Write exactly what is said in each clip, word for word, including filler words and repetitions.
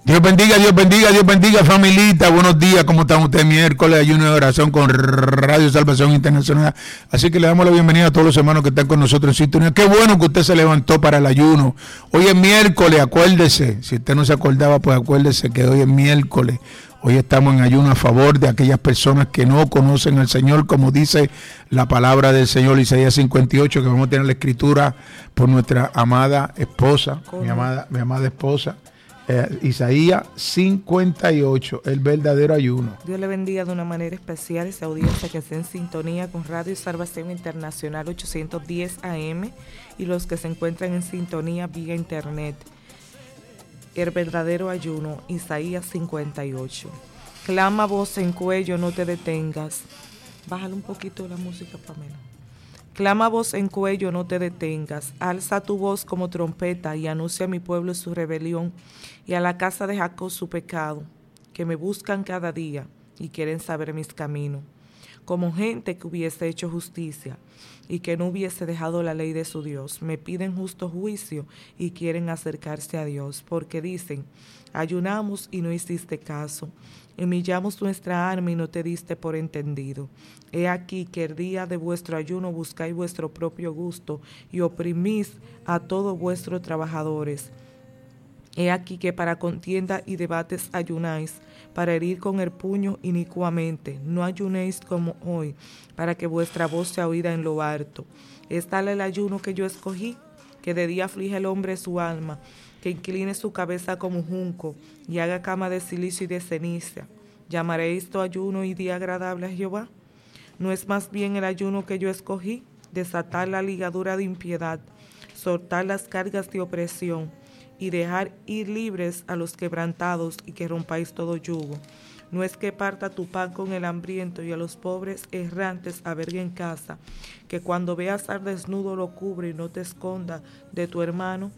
Dios bendiga, Dios bendiga, Dios bendiga, familita. Buenos días, ¿cómo están ustedes? Miércoles, ayuno de oración con Radio Salvación Internacional. Así que le damos la bienvenida a todos los hermanos que están con nosotros en sintonía. Qué bueno que usted se levantó para el ayuno. Hoy es miércoles, acuérdese. Si usted no se acordaba, pues acuérdese que hoy es miércoles. Hoy estamos en ayuno a favor de aquellas personas que no conocen al Señor, como dice la palabra del Señor, Isaías cincuenta y ocho, que vamos a tener la escritura por nuestra amada esposa, mi amada, mi amada esposa. Eh, Isaías cincuenta y ocho, el verdadero ayuno. Dios le bendiga de una manera especial esa audiencia que está en sintonía con Radio Salvación Internacional ochocientos diez A M y los que se encuentran en sintonía vía internet. El verdadero ayuno, Isaías cincuenta y ocho. Clama voz en cuello, no te detengas. Bájale un poquito la música, Pamela. Clama voz en cuello, no te detengas. Alza tu voz como trompeta y anuncia a mi pueblo su rebelión y a la casa de Jacob su pecado, que me buscan cada día y quieren saber mis caminos. Como gente que hubiese hecho justicia y que no hubiese dejado la ley de su Dios, me piden justo juicio y quieren acercarse a Dios, porque dicen, ayunamos y no hiciste caso, humillamos nuestra alma y no te diste por entendido. He aquí que el día de vuestro ayuno buscáis vuestro propio gusto y oprimís a todos vuestros trabajadores. He aquí que para contienda y debates ayunáis, para herir con el puño inicuamente. No ayunéis como hoy, para que vuestra voz sea oída en lo alto. Es tal el ayuno que yo escogí, que de día aflige el hombre su alma, que incline su cabeza como junco, y haga cama de silicio y de ceniza. ¿Llamaré esto ayuno y día agradable a Jehová? ¿No es más bien el ayuno que yo escogí? Desatar la ligadura de impiedad, soltar las cargas de opresión, y dejar ir libres a los quebrantados y que rompáis todo yugo. No es que parta tu pan con el hambriento y a los pobres errantes albergue en casa, que cuando veas al desnudo lo cubre y no te esconda de tu hermano.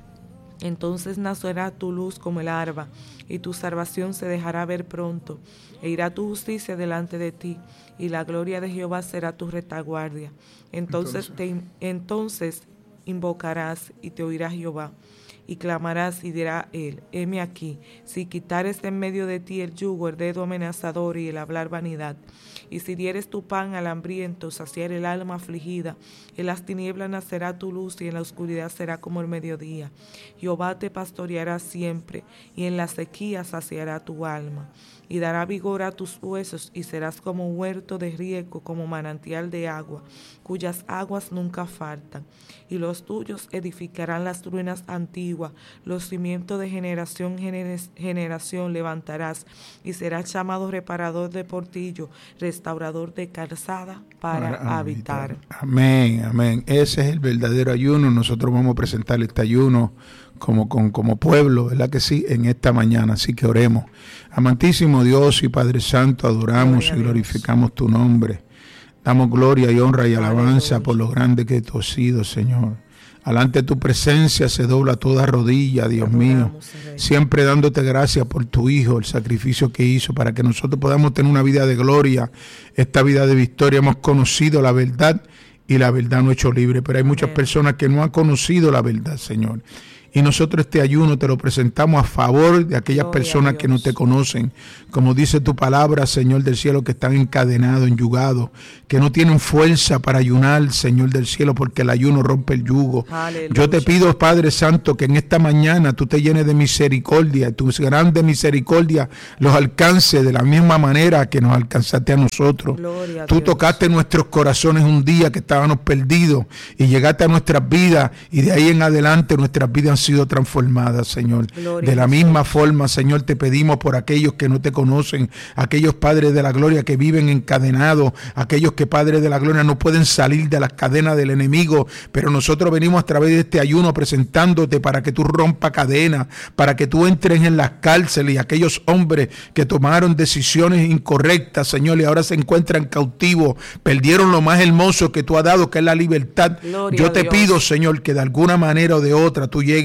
Entonces nacerá tu luz como el alba y tu salvación se dejará ver pronto, e irá tu justicia delante de ti y la gloria de Jehová será tu retaguardia. Entonces, entonces. Te, entonces invocarás y te oirá Jehová. Y clamarás y dirá él, heme aquí, si quitares de en medio de ti el yugo, el dedo amenazador y el hablar vanidad, y si dieres tu pan al hambriento, saciar el alma afligida, en las tinieblas nacerá tu luz y en la oscuridad será como el mediodía. Jehová te pastoreará siempre, y en la sequía saciará tu alma, y dará vigor a tus huesos, y serás como huerto de riego, como manantial de agua, cuyas aguas nunca faltan. Y los tuyos edificarán las ruinas antiguas, los cimientos de generación en generación levantarás, y serás llamado reparador de portillo, restaurador de calzada para, para habitar. habitar. Amén, amén. Ese es el verdadero ayuno. Nosotros vamos a presentar este ayuno como, como, como pueblo, ¿verdad que sí? En esta mañana, así que oremos. Amantísimo Dios y Padre Santo, adoramos Gloria y glorificamos tu nombre. Damos gloria y honra y alabanza Aleluya. Por lo grande que tú has sido, Señor. Alante de tu presencia se dobla toda rodilla, Dios mío. Siempre dándote gracias por tu Hijo, el sacrificio que hizo para que nosotros podamos tener una vida de gloria, esta vida de victoria. Hemos conocido la verdad y la verdad nos ha hecho libre, pero hay muchas Amén. Personas que no han conocido la verdad, Señor. Y nosotros este ayuno te lo presentamos a favor de aquellas Gloria personas que no te conocen. Como dice tu palabra, Señor del cielo, que están encadenados, enyugados, que no tienen fuerza para ayunar, Señor del cielo, porque el ayuno rompe el yugo. Aleluya. Yo te pido, Padre Santo, que en esta mañana tú te llenes de misericordia, tu grande misericordia los alcance de la misma manera que nos alcanzaste a nosotros. Gloria tú a tocaste nuestros corazones un día que estábamos perdidos y llegaste a nuestras vidas y de ahí en adelante nuestras vidas han sido transformadas, Señor. Gloria de la misma forma, Señor, te pedimos por aquellos que no te conocen, aquellos padres de la gloria que viven encadenados, aquellos que, Padres de la gloria, no pueden salir de las cadenas del enemigo, pero nosotros venimos a través de este ayuno presentándote para que tú rompas cadenas, para que tú entres en las cárceles y aquellos hombres que tomaron decisiones incorrectas, Señor, y ahora se encuentran cautivos, perdieron lo más hermoso que tú has dado, que es la libertad. Gloria Yo te pido, Señor, que de alguna manera o de otra tú llegues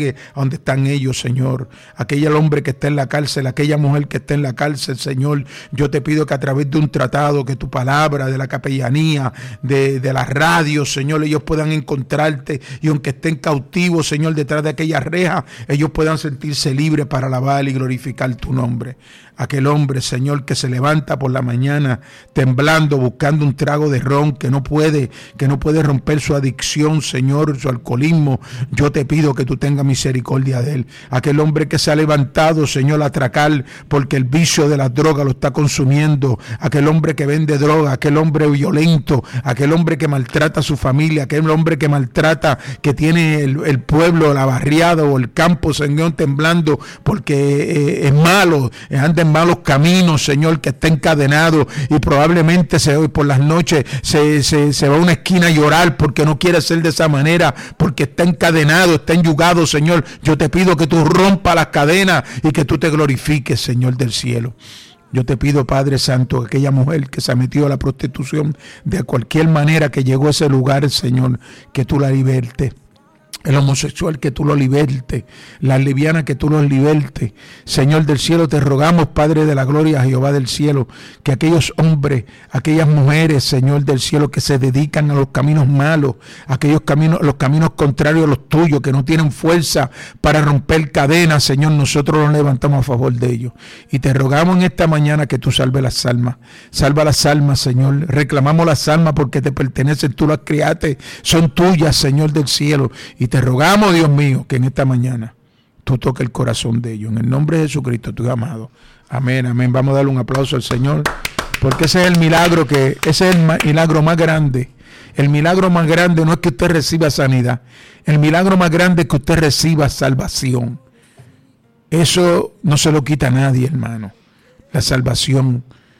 llegue a donde están ellos, Señor. Aquel hombre que está en la cárcel, aquella mujer que está en la cárcel, Señor, yo te pido que a través de un tratado, que tu palabra, de la capellanía, de, de la radio, Señor, ellos puedan encontrarte, y aunque estén cautivos, Señor, detrás de aquellas rejas, ellos puedan sentirse libres para alabar y glorificar tu nombre. Aquel hombre, Señor, que se levanta por la mañana temblando, buscando un trago de ron, que no puede, que no puede romper su adicción, Señor, su alcoholismo, yo te pido que tú tengas misericordia de él. Aquel hombre que se ha levantado, Señor, a atracar porque el vicio de la droga lo está consumiendo. Aquel hombre que vende droga, aquel hombre violento, aquel hombre que maltrata a su familia, aquel hombre que maltrata, que tiene el, el pueblo, la barriada o el campo, Señor, temblando porque eh, es malo, anda en malos caminos, Señor, que está encadenado y probablemente se, por las noches se, se, se va a una esquina a llorar porque no quiere ser de esa manera, porque está encadenado, está enyugado, Señor. Yo te pido que tú rompas las cadenas y que tú te glorifiques, Señor del cielo. Yo te pido, Padre Santo, que aquella mujer que se ha metido a la prostitución, de cualquier manera que llegó a ese lugar, Señor, que tú la libertes. El homosexual, que tú lo libertes. Las lesbianas, que tú los libertes. Señor del cielo, te rogamos, Padre de la gloria, Jehová del cielo, que aquellos hombres, aquellas mujeres, Señor del cielo, que se dedican a los caminos malos, aquellos caminos, los caminos contrarios a los tuyos, que no tienen fuerza para romper cadenas, Señor, nosotros nos levantamos a favor de ellos. Y te rogamos en esta mañana que tú salves las almas. Salva las almas, Señor. Reclamamos las almas porque te pertenecen, tú las criaste, son tuyas, Señor del cielo. Y te Te rogamos, Dios mío, que en esta mañana tú toques el corazón de ellos. En el nombre de Jesucristo, tu amado. Amén, amén. Vamos a darle un aplauso al Señor, porque ese es el milagro, que ese es el milagro más grande. El milagro más grande no es que usted reciba sanidad. El milagro más grande es que usted reciba salvación. Eso no se lo quita a nadie, hermano. La salvación,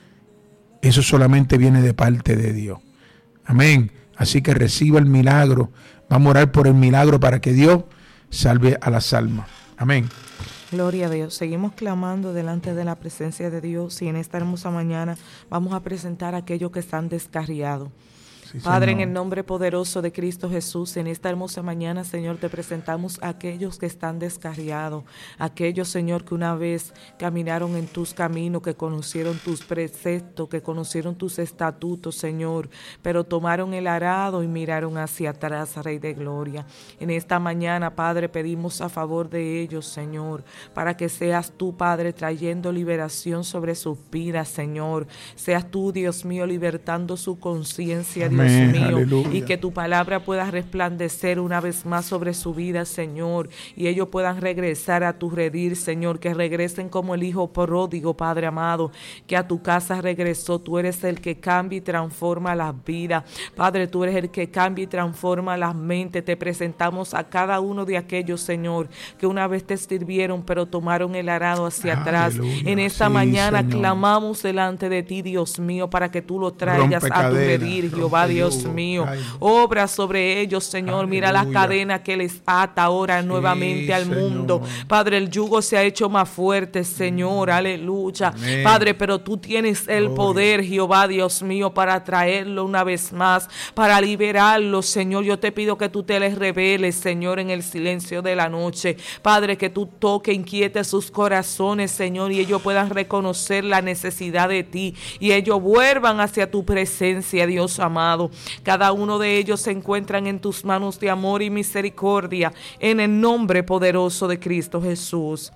eso solamente viene de parte de Dios. Amén. Así que reciba el milagro. Vamos a orar por el milagro para que Dios salve a las almas. Amén. Gloria a Dios. Seguimos clamando delante de la presencia de Dios, y en esta hermosa mañana vamos a presentar a aquellos que están descarriados. Sí, Padre, Señor, en el nombre poderoso de Cristo Jesús, en esta hermosa mañana, Señor, te presentamos a aquellos que están descarriados, aquellos, Señor, que una vez caminaron en tus caminos, que conocieron tus preceptos, que conocieron tus estatutos, Señor, pero tomaron el arado y miraron hacia atrás, Rey de Gloria. En esta mañana, Padre, pedimos a favor de ellos, Señor, para que seas tú, Padre, trayendo liberación sobre sus vidas, Señor. Seas tú, Dios mío, libertando su conciencia, Dios Amén, mío, aleluya. Y que tu palabra pueda resplandecer una vez más sobre su vida, Señor, y ellos puedan regresar a tu redil, Señor, que regresen como el hijo pródigo, Padre amado, que a tu casa regresó. Tú eres el que cambia y transforma las vidas, Padre, tú eres el que cambia y transforma las mentes. Te presentamos a cada uno de aquellos, Señor, que una vez te sirvieron, pero tomaron el arado hacia aleluya. Atrás. En esta sí, mañana, Señor, clamamos delante de ti, Dios mío, para que tú lo traigas rompe a cadena, tu redil, Jehová, Dios mío. Ay. Obra sobre ellos, Señor. Aleluya. Mira la cadena que les ata ahora sí, nuevamente al Señor. Mundo. Padre, el yugo se ha hecho más fuerte, Señor. Mm. Aleluya. Amén. Padre, pero tú tienes el Gloria. Poder, Jehová, Dios mío, para traerlo una vez más, para liberarlo, Señor. Yo te pido que tú te les reveles, Señor, en el silencio de la noche. Padre, que tú toques, inquietes sus corazones, Señor, y ellos puedan reconocer la necesidad de ti y ellos vuelvan hacia tu presencia, Dios amado. Cada uno de ellos se encuentran en tus manos de amor y misericordia, en el nombre poderoso de Cristo Jesús.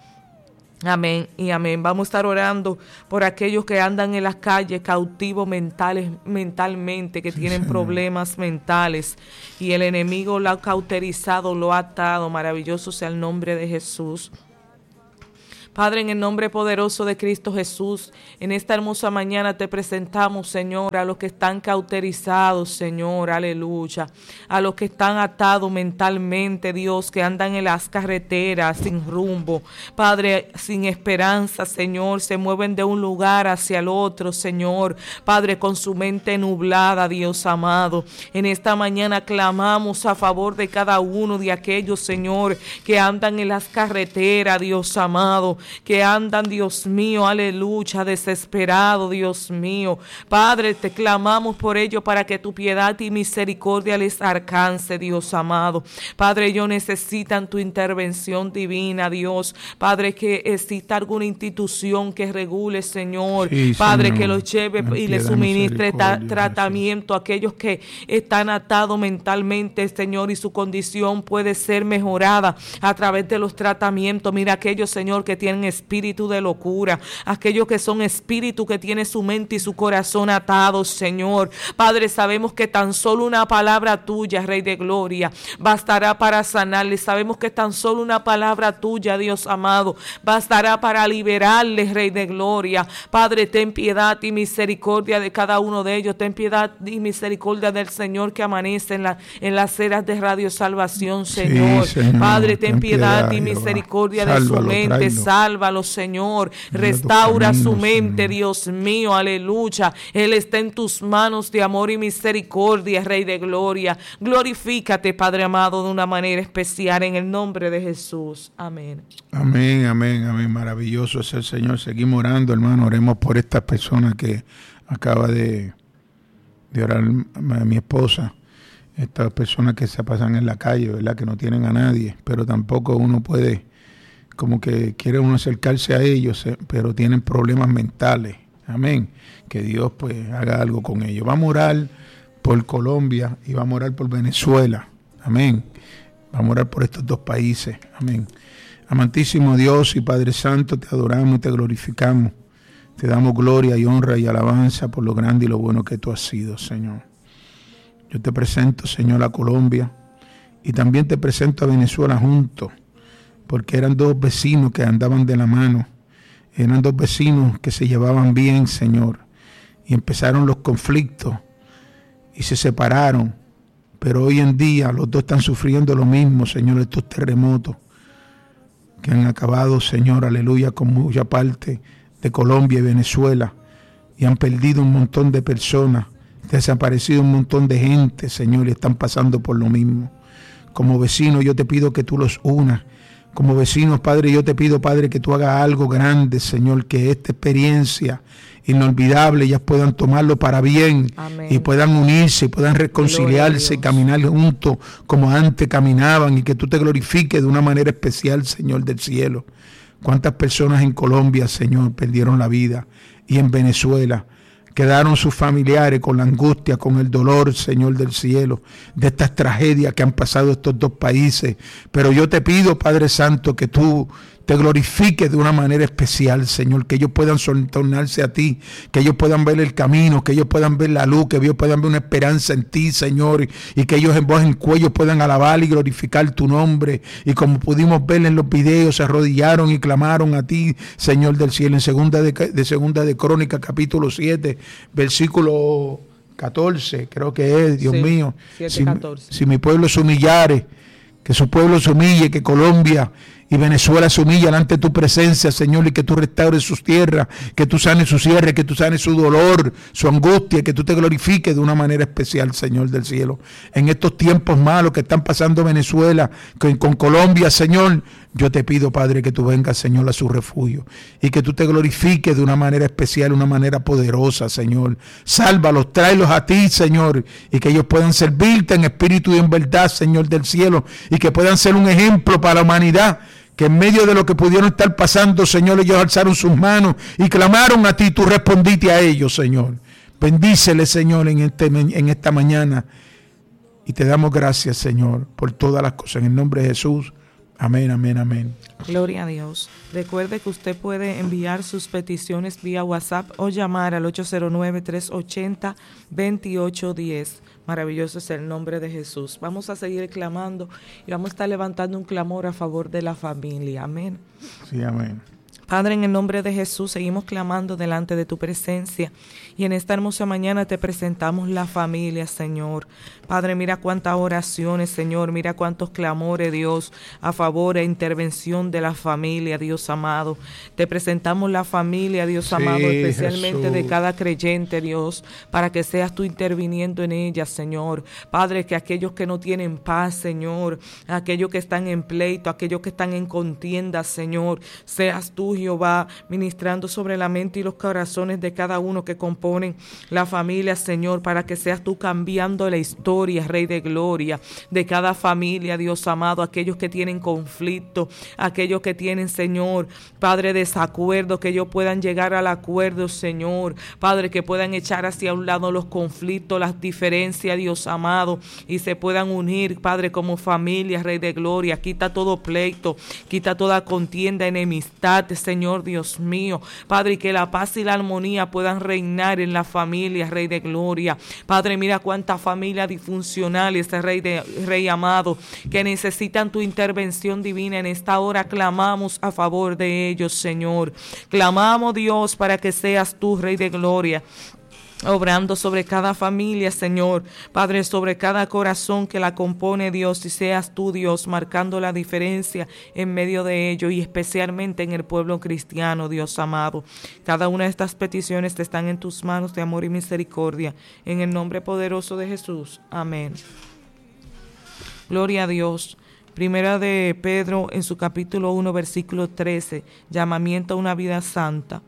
Amén y amén. Vamos a estar orando por aquellos que andan en las calles cautivos mentales, mentalmente, que sí, tienen Señor. Problemas mentales y el enemigo lo ha cauterizado, lo ha atado. Maravilloso sea el nombre de Jesús. Padre, en el nombre poderoso de Cristo Jesús, en esta hermosa mañana te presentamos, Señor, a los que están cauterizados, Señor, aleluya, a los que están atados mentalmente, Dios, que andan en las carreteras sin rumbo, Padre, sin esperanza, Señor, se mueven de un lugar hacia el otro, Señor, Padre, con su mente nublada, Dios amado. En esta mañana clamamos a favor de cada uno de aquellos, Señor, que andan en las carreteras, Dios amado, que andan, Dios mío, aleluya, desesperado, Dios mío. Padre, te clamamos por ello para que tu piedad y misericordia les alcance, Dios amado. Padre, ellos necesitan tu intervención divina, Dios. Padre, que exista alguna institución que regule, Señor. Sí, Padre, Señor, que los lleve y les suministre ta- tratamiento a aquellos que están atados mentalmente, Señor, y su condición puede ser mejorada a través de los tratamientos. Mira aquellos, Señor, que tienen espíritu de locura, aquellos que son espíritu que tienen su mente y su corazón atados, Señor. Padre, sabemos que tan solo una palabra tuya, Rey de Gloria, bastará para sanarles. Sabemos que tan solo una palabra tuya, Dios amado, bastará para liberarles, Rey de Gloria. Padre, ten piedad y misericordia de cada uno de ellos. Ten piedad y misericordia del Señor que amanece en, la, en las eras de Radio Salvación, Señor. Sí, Señor. Padre, ten, ten piedad, piedad y misericordia Jehová. de Sálvalo, su mente. Tráelo. Sálvalo, Señor. Restaura caminos, su mente, Señor. Dios mío, aleluya. Él está en tus manos de amor y misericordia, Rey de Gloria. Glorifícate, Padre amado, de una manera especial en el nombre de Jesús. Amén. Amén, amén, amén. Maravilloso es el Señor. Seguimos orando, hermano. Oremos por esta persona que acaba de, de orar a mi esposa. Estas personas que se pasan en la calle, ¿verdad? Que no tienen a nadie, pero tampoco uno puede, como que quiere uno acercarse a ellos, pero tienen problemas mentales. Amén. Que Dios pues haga algo con ellos. Vamos a orar por Colombia y vamos a orar por Venezuela. Amén. Vamos a orar por estos dos países. Amén. Amantísimo Dios y Padre Santo, te adoramos y te glorificamos. Te damos gloria y honra y alabanza por lo grande y lo bueno que tú has sido, Señor. Yo te presento, Señor, a Colombia y también te presento a Venezuela juntos, porque eran dos vecinos que andaban de la mano, eran dos vecinos que se llevaban bien, Señor, y empezaron los conflictos y se separaron, pero hoy en día los dos están sufriendo lo mismo, Señor, estos terremotos que han acabado, Señor, aleluya, con mucha parte de Colombia y Venezuela, y han perdido un montón de personas, desaparecido un montón de gente, Señor, y están pasando por lo mismo. Como vecinos, yo te pido que tú los unas. Como vecinos, Padre, yo te pido, Padre, que tú hagas algo grande, Señor, que esta experiencia inolvidable ellas puedan tomarlo para bien. Amén. Y puedan unirse, y puedan reconciliarse y caminar juntos como antes caminaban, y que tú te glorifiques de una manera especial, Señor del cielo. ¿Cuántas personas en Colombia, Señor, perdieron la vida? Y en Venezuela quedaron sus familiares con la angustia, con el dolor, Señor del cielo, de estas tragedias que han pasado estos dos países. Pero yo te pido, Padre Santo, que tú te glorifiques de una manera especial, Señor, que ellos puedan tornarse a ti, que ellos puedan ver el camino, que ellos puedan ver la luz, que ellos puedan ver una esperanza en ti, Señor, y que ellos en voz en cuello puedan alabar y glorificar tu nombre. Y como pudimos ver en los videos, se arrodillaron y clamaron a ti, Señor del cielo. En segunda de, de segunda de Crónicas, capítulo siete, versículo catorce, creo que es, Dios sí, mío. siete, si, si mi pueblo se humillare, que su pueblo se humille, que Colombia y Venezuela se humilla ante tu presencia, Señor, y que tú restaures sus tierras, que tú sanes su cierre, que tú sanes su dolor, su angustia, que tú te glorifiques de una manera especial, Señor del cielo. En estos tiempos malos que están pasando Venezuela, con, con Colombia, Señor, yo te pido, Padre, que tú vengas, Señor, a su refugio y que tú te glorifiques de una manera especial, una manera poderosa, Señor. Sálvalos, tráelos a ti, Señor, y que ellos puedan servirte en espíritu y en verdad, Señor del cielo, y que puedan ser un ejemplo para la humanidad, que en medio de lo que pudieron estar pasando, Señor, ellos alzaron sus manos y clamaron a ti, tú respondiste a ellos, Señor. Bendícele, Señor, en, este, en esta mañana, y te damos gracias, Señor, por todas las cosas, en el nombre de Jesús. Amén, amén, amén. Gloria a Dios. Recuerde que usted puede enviar sus peticiones vía WhatsApp o llamar al ocho cero nueve, tres ocho cero, dos ocho uno cero. Maravilloso es el nombre de Jesús. Vamos a seguir clamando y vamos a estar levantando un clamor a favor de la familia. Amén. Sí, amén. Padre, en el nombre de Jesús, seguimos clamando delante de tu presencia. Y en esta hermosa mañana te presentamos la familia, Señor. Padre, mira cuántas oraciones, Señor. Mira cuántos clamores, Dios, a favor e intervención de la familia, Dios amado. Te presentamos la familia, Dios sí, amado, especialmente Jesús, de cada creyente, Dios, para que seas tú interviniendo en ella, Señor. Padre, que aquellos que no tienen paz, Señor, aquellos que están en pleito, aquellos que están en contienda, Señor, seas tú, Jehová, ministrando sobre la mente y los corazones de cada uno que componen la familia, Señor, para que seas tú cambiando la historia, Rey de Gloria, de cada familia, Dios amado, aquellos que tienen conflicto, aquellos que tienen, Señor, Padre, desacuerdo, que ellos puedan llegar al acuerdo, Señor, Padre, que puedan echar hacia un lado los conflictos, las diferencias, Dios amado, y se puedan unir, Padre, como familia, Rey de Gloria. Quita todo pleito, quita toda contienda, enemistad, Señor Dios mío, Padre, y que la paz y la armonía puedan reinar en la familia, Rey de Gloria. Padre, mira cuántas familias disfuncionales, Rey de Rey amado, que necesitan tu intervención divina. En esta hora clamamos a favor de ellos, Señor. Clamamos, Dios, para que seas tú, Rey de Gloria, obrando sobre cada familia, Señor, Padre, sobre cada corazón que la compone, Dios, y seas tú, Dios, marcando la diferencia en medio de ello y especialmente en el pueblo cristiano, Dios amado. Cada una de estas peticiones están en tus manos de amor y misericordia, en el nombre poderoso de Jesús. Amén. Gloria a Dios. Primera de Pedro, en su capítulo uno, versículo trece, llamamiento a una vida santa.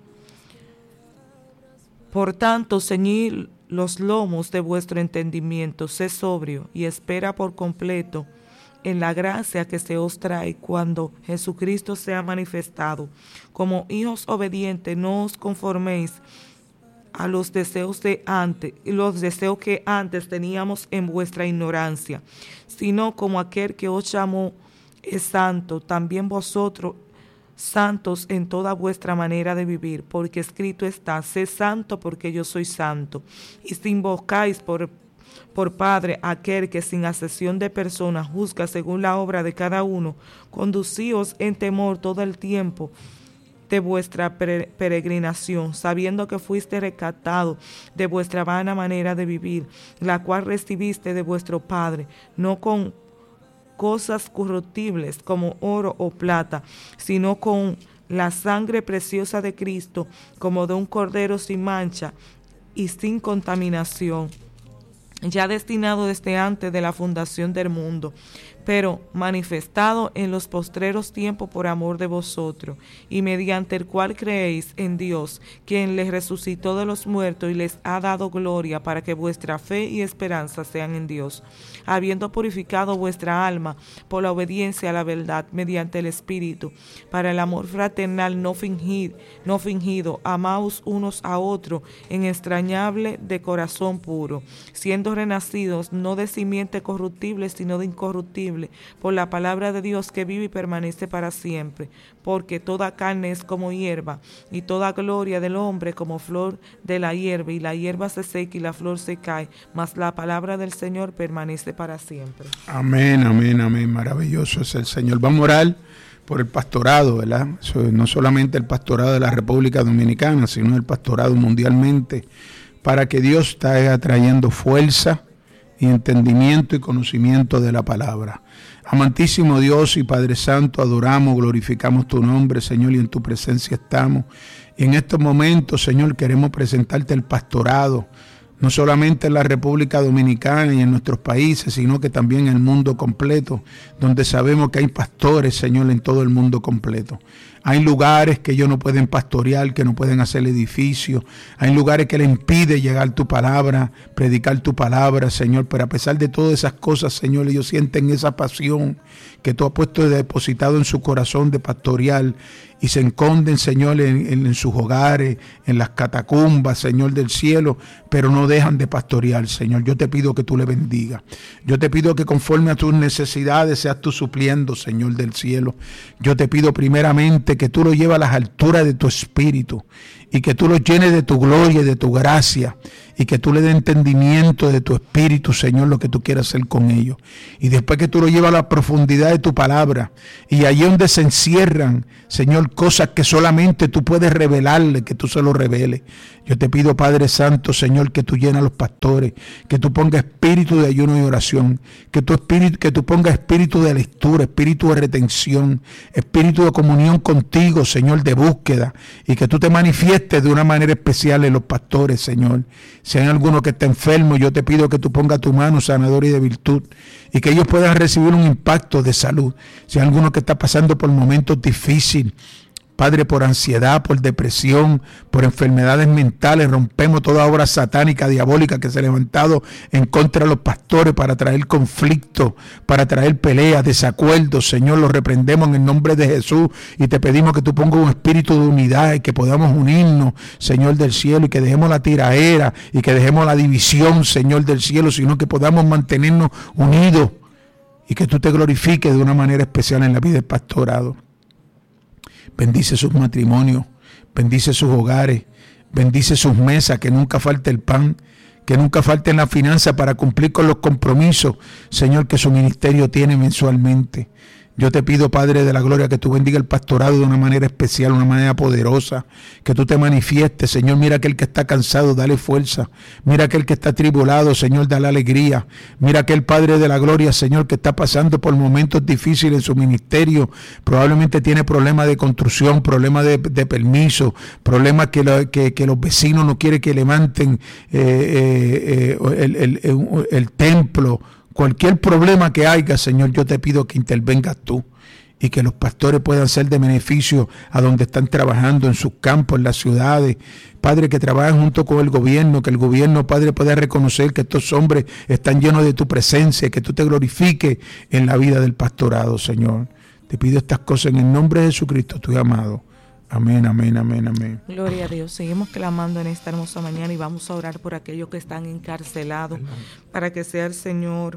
Por tanto, ceñid los lomos de vuestro entendimiento, sé sobrio y espera por completo en la gracia que se os trae cuando Jesucristo sea manifestado. Como hijos obedientes, no os conforméis a los deseos de antes, los deseos que antes teníamos en vuestra ignorancia, sino como aquel que os llamó es santo, también vosotros santos en toda vuestra manera de vivir, porque escrito está, sé santo porque yo soy santo. Y si invocáis por, por Padre aquel que sin acepción de personas juzga según la obra de cada uno, conducíos en temor todo el tiempo de vuestra peregrinación, sabiendo que fuiste rescatado de vuestra vana manera de vivir, la cual recibiste de vuestro Padre, no con cosas corruptibles como oro o plata, sino con la sangre preciosa de Cristo, como de un cordero sin mancha y sin contaminación, ya destinado desde antes de la fundación del mundo, pero manifestado en los postreros tiempos por amor de vosotros, y mediante el cual creéis en Dios, quien les resucitó de los muertos y les ha dado gloria, para que vuestra fe y esperanza sean en Dios, habiendo purificado vuestra alma por la obediencia a la verdad mediante el Espíritu, para el amor fraternal no fingido, no fingido, amaos unos a otros en extrañable de corazón puro, siendo renacidos no de simiente corruptible, sino de incorruptible, por la palabra de Dios que vive y permanece para siempre, porque toda carne es como hierba, y toda gloria del hombre como flor de la hierba, y la hierba se seca y la flor se cae, mas la palabra del Señor permanece para siempre. Amén, amén, amén. Maravilloso es el Señor. Vamos a orar por el pastorado, ¿verdad? No solamente el pastorado de la República Dominicana, sino el pastorado mundialmente, para que Dios esté atrayendo fuerza y entendimiento y conocimiento de la palabra. Amantísimo Dios y Padre Santo, adoramos, glorificamos tu nombre, Señor, y en tu presencia estamos. Y en estos momentos, Señor, queremos presentarte el pastorado, no solamente en la República Dominicana y en nuestros países, sino que también en el mundo completo, donde sabemos que hay pastores, Señor, en todo el mundo completo. Hay lugares que ellos no pueden pastorear, que no pueden hacer edificios. Hay lugares que le impide llegar tu palabra, predicar tu palabra, Señor. Pero a pesar de todas esas cosas, Señor, ellos sienten esa pasión que tú has puesto depositado en su corazón de pastorear, y se esconden, Señor, en, en, en sus hogares, en las catacumbas, Señor del cielo, pero no dejan de pastorear, Señor. Yo te pido que tú le bendigas. Yo te pido que conforme a tus necesidades seas tú supliendo, Señor del cielo. Yo te pido primeramente que tú lo lleves a las alturas de tu espíritu, y que tú los llenes de tu gloria y de tu gracia, y que tú le des entendimiento de tu espíritu, Señor, lo que tú quieras hacer con ellos. Y después que tú lo llevas a la profundidad de tu palabra, y allí donde se encierran, Señor, cosas que solamente tú puedes revelarle, que tú se lo reveles. Yo te pido, Padre Santo, Señor, que tú llenes a los pastores, que tú pongas espíritu de ayuno y oración, que tu espíritu, que tú pongas espíritu de lectura, espíritu de retención, espíritu de comunión contigo, Señor, de búsqueda, y que tú te manifiestes de una manera especial en los pastores, Señor. Si hay alguno que está enfermo, yo te pido que tú pongas tu mano sanadora y de virtud, y que ellos puedan recibir un impacto de salud. Si hay alguno que está pasando por momentos difíciles, Padre, por ansiedad, por depresión, por enfermedades mentales. Rompemos toda obra satánica, diabólica que se ha levantado en contra de los pastores para traer conflicto, para traer peleas, desacuerdos. Señor, los reprendemos en el nombre de Jesús y te pedimos que tú pongas un espíritu de unidad y que podamos unirnos, Señor del cielo, y que dejemos la tiraera y que dejemos la división, Señor del cielo, sino que podamos mantenernos unidos y que tú te glorifiques de una manera especial en la vida del pastorado. Bendice sus matrimonios, bendice sus hogares, bendice sus mesas, que nunca falte el pan, que nunca falten las finanzas para cumplir con los compromisos, Señor, que su ministerio tiene mensualmente. Yo te pido, Padre de la Gloria, que tú bendiga el pastorado de una manera especial, de una manera poderosa, que tú te manifiestes, Señor. Mira aquel que está cansado, dale fuerza. Mira aquel que está atribulado, Señor, dale alegría. Mira aquel Padre de la Gloria, Señor, que está pasando por momentos difíciles en su ministerio. Probablemente tiene problemas de construcción, problemas de, de permiso, problemas que, lo, que, que los vecinos no quieren que levanten eh, eh, eh, el, el, el, el templo. Cualquier problema que haya, Señor, yo te pido que intervengas tú y que los pastores puedan ser de beneficio a donde están trabajando, en sus campos, en las ciudades. Padre, que trabajen junto con el gobierno, que el gobierno, Padre, pueda reconocer que estos hombres están llenos de tu presencia, que tú te glorifiques en la vida del pastorado, Señor. Te pido estas cosas en el nombre de Jesucristo, tu amado. Amén, amén, amén, amén. Gloria a Dios. Seguimos clamando en esta hermosa mañana y vamos a orar por aquellos que están encarcelados, ¿verdad? Para que sea el Señor.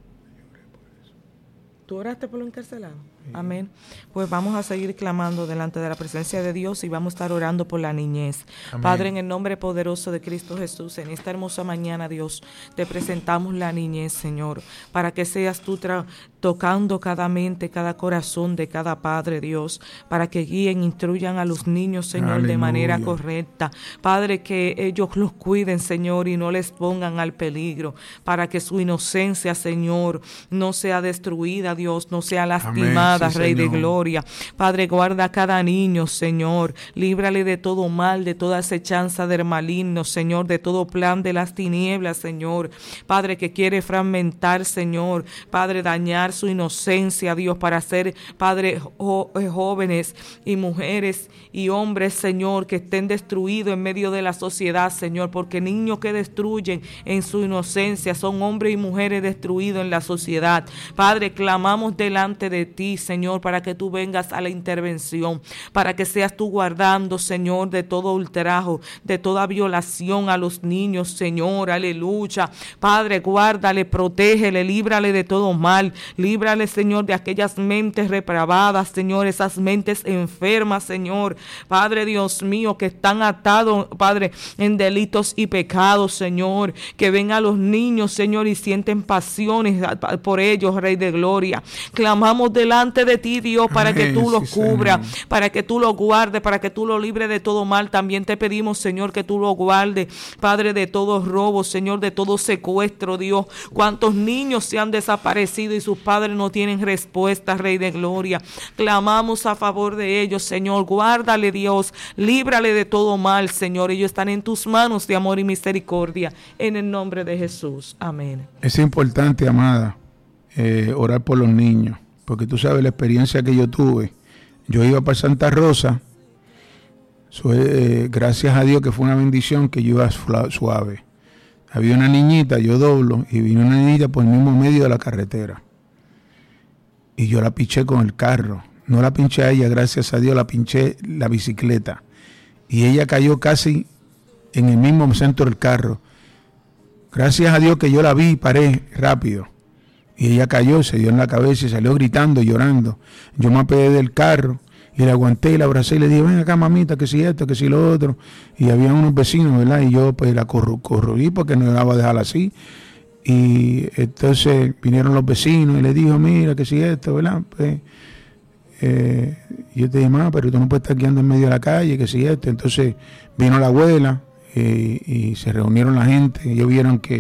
¿Tú oraste por los encarcelados? Sí. Amén. Pues vamos a seguir clamando delante de la presencia de Dios y vamos a estar orando por la niñez. Amén. Padre, en el nombre poderoso de Cristo Jesús, en esta hermosa mañana, Dios, te presentamos la niñez, Señor, para que seas tú tra- tocando cada mente, cada corazón de cada padre, Dios, para que guíen, instruyan a los niños, Señor, aleluya, de manera correcta. Padre, que ellos los cuiden, Señor, y no les pongan al peligro, para que su inocencia, Señor, no sea destruida, Dios, no sea lastimada. Amén, sí, Rey Señor. De gloria. Padre, guarda a cada niño, Señor. Líbrale de todo mal, de toda acechanza del maligno, Señor, de todo plan de las tinieblas, Señor. Padre, que quiere fragmentar, Señor. Padre, dañar su inocencia, Dios, para ser, Padre, jo- jóvenes y mujeres y hombres, Señor, que estén destruidos en medio de la sociedad, Señor, porque niños que destruyen en su inocencia son hombres y mujeres destruidos en la sociedad. Padre, clamamos delante de ti, Señor, para que tú vengas a la intervención, para que seas tú guardando, Señor, de todo ultrajo, de toda violación a los niños, Señor, aleluya. Padre, guárdale, protégele, líbrale de todo mal, líbrale, Señor, de aquellas mentes reprobadas, Señor, esas mentes enfermas, Señor, Padre Dios mío, que están atados, Padre, en delitos y pecados, Señor, que ven a los niños, Señor, y sienten pasiones por ellos, Rey de gloria. Clamamos delante de ti, Dios, para Amén, que tú los sí, cubras, Señor. Para que tú los guardes, para que tú los libres de todo mal. También te pedimos, Señor, que tú los guardes, Padre, de todo robo, Señor, de todo secuestro, Dios. Cuántos niños se han desaparecido y sus padres no tienen respuesta, Rey de gloria. Clamamos a favor de ellos, Señor. Guárdale, Dios, líbrale de todo mal, Señor. Ellos están en tus manos de amor y misericordia, en el nombre de Jesús. Amén. Es importante, amada, eh, orar por los niños, porque tú sabes la experiencia que yo tuve. Yo iba para Santa Rosa, so, eh, gracias a Dios que fue una bendición que yo iba suave. Había una niñita, yo doblo, y vino una niñita por el mismo medio de la carretera. Y yo la pinché con el carro. No la pinché a ella, gracias a Dios, la pinché la bicicleta. Y ella cayó casi en el mismo centro del carro. Gracias a Dios que yo la vi y paré rápido. Y ella cayó, se dio en la cabeza y salió gritando, llorando. Yo me apegué del carro y la aguanté y la abracé y le dije, ven acá, mamita, que si esto, que si lo otro. Y había unos vecinos, ¿verdad? Y yo pues la corru- corrugí porque no la iba a dejar así. Y entonces vinieron los vecinos y le dijo, mira, que si esto, ¿verdad? Pues, eh, yo te dije, mamá, pero tú no puedes estar guiando en medio de la calle, que si esto. Entonces vino la abuela eh, y se reunieron la gente. Ellos vieron que